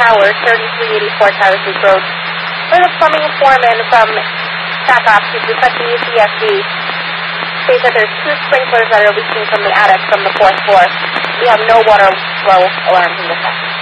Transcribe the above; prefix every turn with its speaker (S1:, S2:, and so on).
S1: Tower, 3384 Tower Street Road. For the plumbing foreman from Staff Office requesting UCSD states that there's 2 sprinklers that are leaking from the attic from the 4th floor. We have no water flow alarms in the house.